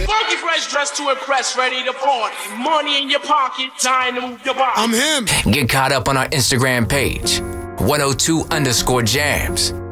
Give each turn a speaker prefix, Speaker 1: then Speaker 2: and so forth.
Speaker 1: Funky fresh dressed to impress, ready to party. Money in your pocket, time to move your body.
Speaker 2: I'm him.
Speaker 3: Get caught up on our Instagram page, 102_jams.